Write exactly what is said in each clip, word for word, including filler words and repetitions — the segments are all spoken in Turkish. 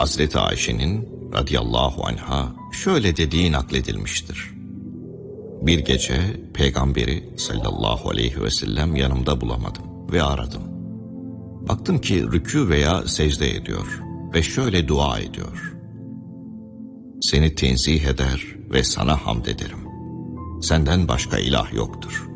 Hazreti Ayşe'nin radıyallahu anha şöyle dediği nakledilmiştir. Bir gece Peygamberi sallallahu aleyhi ve sellem yanımda bulamadım ve aradım. Baktım ki rükû veya secde ediyor ve şöyle dua ediyor. Seni tenzih eder ve sana hamd ederim. Senden başka ilah yoktur.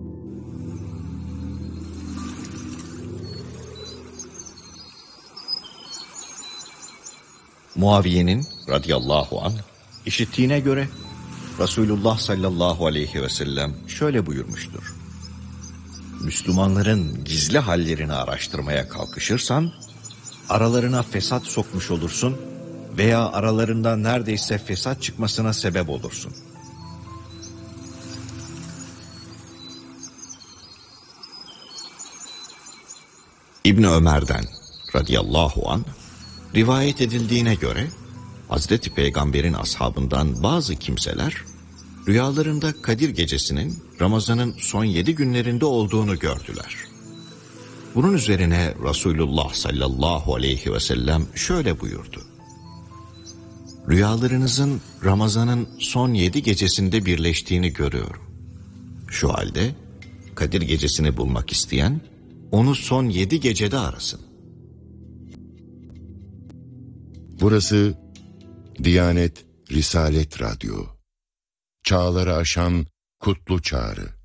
Muaviye'nin radıyallahu anh işittiğine göre Resulullah sallallahu aleyhi ve sellem şöyle buyurmuştur. Müslümanların gizli hallerini araştırmaya kalkışırsan, aralarına fesat sokmuş olursun veya aralarından neredeyse fesat çıkmasına sebep olursun. İbn Ömer'den radıyallahu anh rivayet edildiğine göre Hazreti Peygamber'in ashabından bazı kimseler rüyalarında Kadir Gecesi'nin Ramazan'ın son yedi günlerinde olduğunu gördüler. Bunun üzerine Resulullah sallallahu aleyhi ve sellem şöyle buyurdu. Rüyalarınızın Ramazan'ın son yedi gecesinde birleştiğini görüyorum. Şu halde Kadir Gecesi'ni bulmak isteyen onu son yedi gecede arasın. Burası Diyanet Risalet Radyo. Çağları aşan kutlu çağrı.